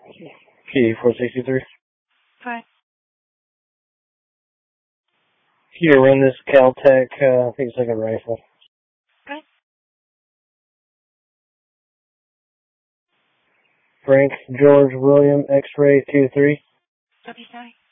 PD-463. Hi. Can you run this Caltech, I think it's like a rifle. Okay. Frank George William X-Ray 23. What did you say?